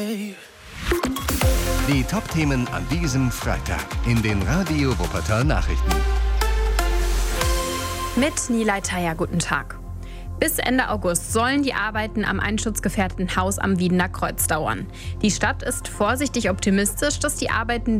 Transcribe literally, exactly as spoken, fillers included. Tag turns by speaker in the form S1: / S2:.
S1: Die Top-Themen an diesem Freitag in den Radio Wuppertal Nachrichten.
S2: Mit Nilay Taya, guten Tag. Bis Ende August sollen die Arbeiten am einschutzgefährdeten Haus am Wiedener Kreuz dauern. Die Stadt ist vorsichtig optimistisch, dass die Arbeiten